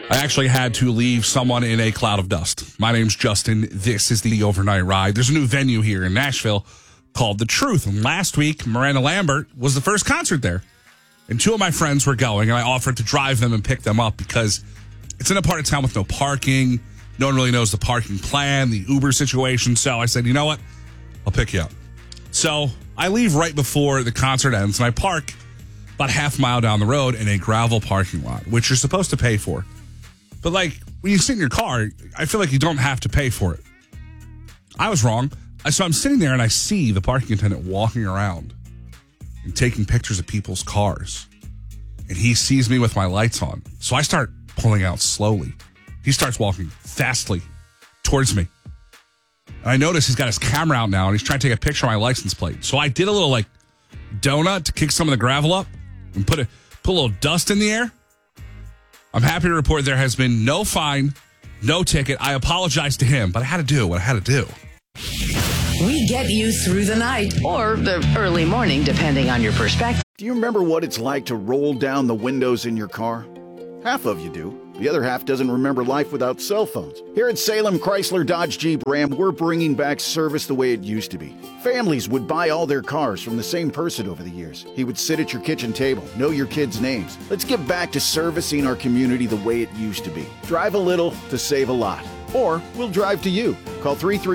I actually had to leave someone in a cloud of dust. My name's Justin. This is the Overnight Ride. There's a new venue here in Nashville called The Truth. And last week, Miranda Lambert was the first concert there. And two of my friends were going, and I offered to drive them and pick them up because it's in a part of town with no parking. No one really knows the parking plan, the Uber situation. So I said, you know what? I'll pick you up. So I leave right before the concert ends, and I park about half mile down the road in a gravel parking lot, which you're supposed to pay for. But like when you sit in your car, I feel like you don't have to pay for it. I was wrong. So I'm sitting there and I see the parking attendant walking around and taking pictures of people's cars. And he sees me with my lights on. So I start pulling out slowly. He starts walking fastly towards me. And I notice he's got his camera out now and he's trying to take a picture of my license plate. So I did a little like donut to kick some of the gravel up and put a little dust in the air. I'm happy to report there has been no fine, no ticket. I apologize to him, but I had to do what I had to do. We get you through the night or the early morning, depending on your perspective. Do you remember what it's like to roll down the windows in your car? Half of you do. The other half doesn't remember life without cell phones. Here at Salem Chrysler Dodge Jeep Ram, we're bringing back service the way it used to be. Families would buy all their cars from the same person over the years. He would sit at your kitchen table, know your kids' names. Let's get back to servicing our community the way it used to be. Drive a little to save a lot. Or we'll drive to you. Call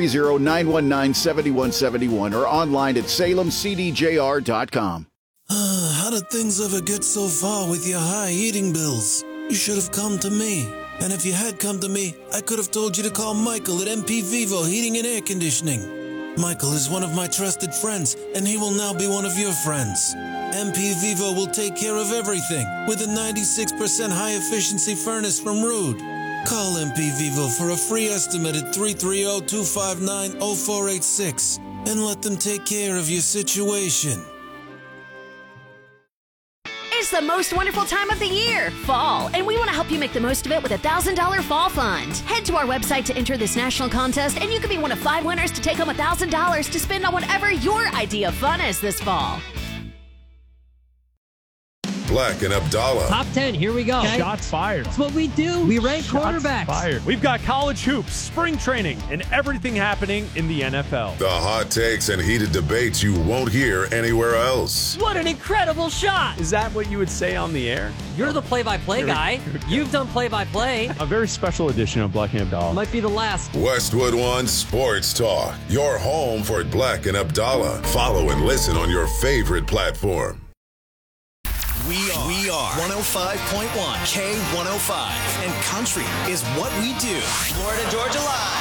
330-919-7171 or online at salemcdjr.com. How did things ever get so far with your high heating bills? You should have come to me. And if you had come to me, I could have told you to call Michael at MP Vivo Heating and Air Conditioning. Michael is one of my trusted friends, and he will now be one of your friends. MP Vivo will take care of everything with a 96% high-efficiency furnace from Ruud. Call MP Vivo for a free estimate at 330-259-0486 and let them take care of your situation. It's the most wonderful time of the year, fall, and we want to help you make the most of it with a $1,000 fall fund. Head to our website to enter this national contest, and you could be one of 5 winners to take home $1,000 to spend on whatever your idea of fun is this fall. Black and Abdallah. Top 10, here we go. Okay. Shots fired. That's what we do. We rank quarterbacks. Fired. We've got college hoops, spring training, and everything happening in the NFL. The hot takes and heated debates you won't hear anywhere else. What an incredible shot. Is that what you would say on the air? You're the play-by-play guy. You've done play-by-play. A very special edition of Black and Abdallah. Might be the last. Westwood One Sports Talk. Your home for Black and Abdallah. Follow and listen on your favorite platform. We are 105.1 K105, and country is what we do. Florida Georgia Live.